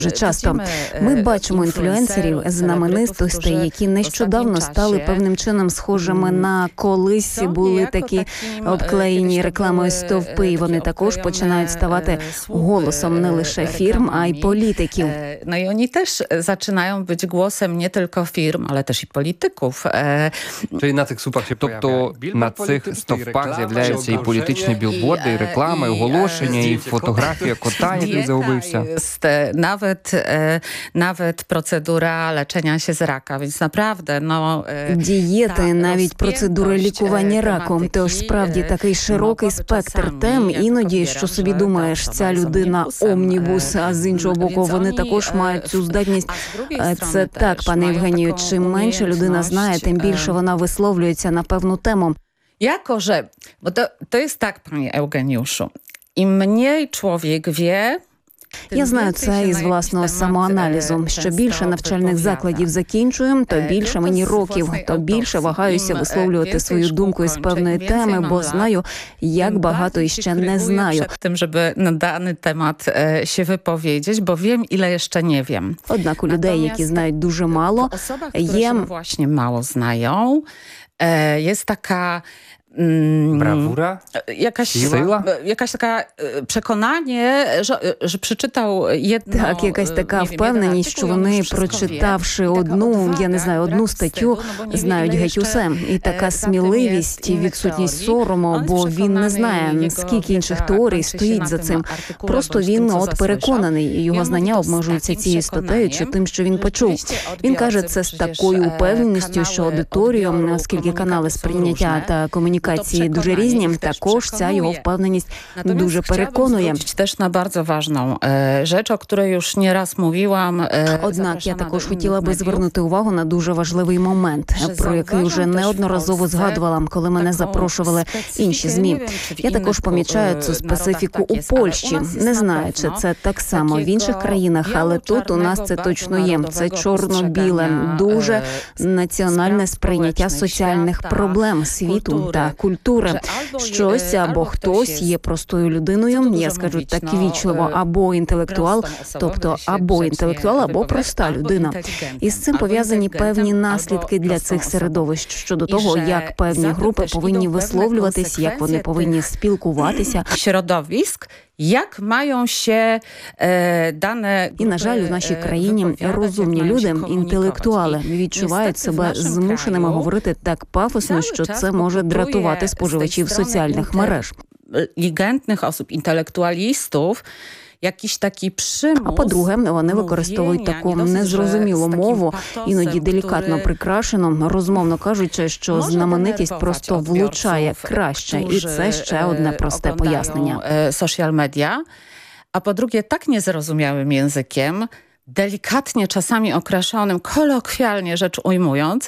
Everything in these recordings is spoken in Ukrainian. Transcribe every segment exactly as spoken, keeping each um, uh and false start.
Дуже часто ми бачимо інфлюенсерів, знаменитостей, які нещодавно стали певним чином схожими на колись були такі обклеєні рекламою стовпи, і вони також починають ставати голосом не лише фірм, а й політиків. No i oni też zaczynają być głosem nie tylko firm, ale też i polityków. Czyli na tych słupach się Тобто на цих стовпах з'являються і політичні білборди, і реклами, і оголошення, і фотографія кота, який загубився. Nawet, nawet procedura leczenia się z raka, więc naprawdę, no... Дієти, навіть процедури лікування раком. Тож справді такий широкий спектр тем. Іноді, що собі думаєш, ця людина омнібус, а з іншого боку вони також мають цю здатність. Це так, пане Євгенію, чим менше людина знає, тим більше вона висловлюється на певну тему. Jako, że... Bo to, to jest tak, panie Eugeniuszu, im mniej człowiek wie... Я знаю це із власного самоаналізу. Що більше навчальних закладів закінчуємо, то більше мені років, то більше вагаюся висловлювати свою думку із певної теми, бо знаю, як багато іще не знаю. Тим, щоб на даний темат się wypowiedzieć, bo wiem, ile jeszcze nie wiem. Однак у людей, які знають дуже мало, є... właśnie mało znają, jest taka... Brawura? Jakaś, Сила? Jakaś taka przekonanie, że, że przeczytał jedno... Так, якась така впевненість, що вони, прочитавши одну, я не знаю, одну статтю, знають геть усе. І така сміливість і відсутність сорому, бо він не знає, скільки інших теорій стоїть за цим. Просто він от переконаний, і його знання обмежуються цією статтею чи тим, що він почув. Він каже це з такою упевненістю, що аудиторію, оскільки канали сприйняття та комунікації дуже різні, також ця його впевненість дуже переконує. Теж на дуже важливу річ, про яку już nieraz mówiłam. Однак я також хотіла би звернути увагу на дуже важливий момент, про який вже неодноразово згадувала, коли мене запрошували інші ЗМІ. Я також помічаю цю специфіку у Польщі. Не знаю, чи це так само в інших країнах, але тут у нас це точно є. Це чорно-біле, дуже національне сприйняття соціальних проблем світу та культури. Щось або хтось є простою людиною, я скажу так вічливо, або інтелектуал, тобто або інтелектуал, або проста людина. І з цим пов'язані певні наслідки для цих середовищ щодо того, як певні групи повинні висловлюватись, як вони повинні спілкуватися. Środowisk, як мають ще е, дане... І, на жаль, у нашій країні розумні люди, інтелектуали, відчувають себе змушеними говорити так пафосно, що це може дратувати споживачів соціальних мереж. Інтелігентних осіб, інтелектуалістів, якийсь такий примус. А по-друге, вони використовують таку незрозумілу мову, іноді делікатно прикрашену, розмовно кажучи, що знаменитість просто влучає краще. І це ще одне просте пояснення. Social media, a po drugie tak niezrozumiałym językiem, delikatnie czasami określonym, kolokwialnie rzecz ujmując,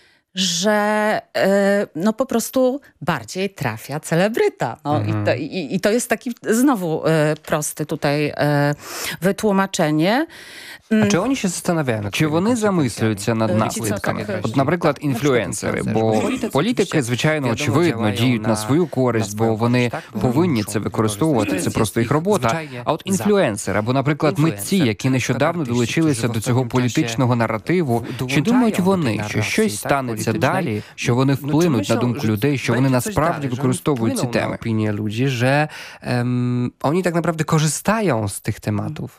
że no po prostu bardziej trafia celebryta. No, mm. i, to, i, I to jest taki znowu prosty tutaj wytłumaczenie. А чи вони ще застanawiają? Чи вони замислюються над наслідками? От, наприклад, інфлюенсери, бо політики, звичайно, очевидно, діють на свою користь, бо вони повинні це використовувати, це просто їх робота. А от інфлюенсери, або, наприклад, митці, які нещодавно долучилися до цього політичного наративу, чи думають вони, що щось станеться далі, що вони вплинуть на думку людей, що вони насправді використовують ці temy? Opinie ludzi, że um, oni tak naprawdę korzystają z tych tematów.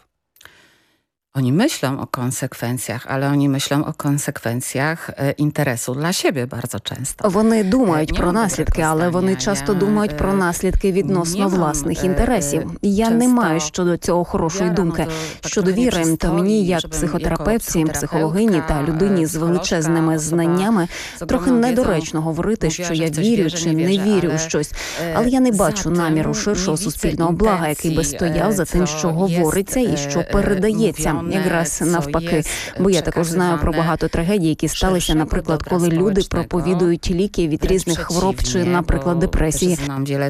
Oni myślą o konsekwencjach, ale oni myślą o konsekwencjach interesu dla siebie bardzo często. Вони думають про наслідки, але вони часто думають про наслідки відносно власних інтересів. Я не маю щодо цього хорошої думки. Щодо віри, то мені, як психотерапевтці, психологині та людині з величезними знаннями, трохи недоречно говорити, що я вірю чи не вірю у щось. Але я не бачу наміру ширшого суспільного блага, який би стояв за тим, що говориться і що передається. Якраз навпаки. Бо я також знаю про багато трагедій, які сталися, наприклад, коли люди проповідують ліки від різних хвороб чи, наприклад, депресії.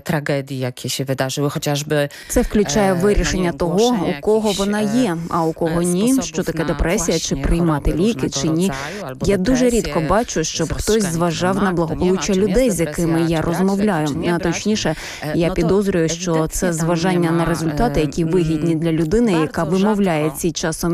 Це включає вирішення того, у кого вона є, а у кого ні, що таке депресія, чи приймати ліки, чи ні. Я дуже рідко бачу, щоб хтось зважав на благополуччя людей, з якими я розмовляю. А точніше, я підозрюю, що це зважання на результати, які вигідні для людини, яка вимовляє ці часом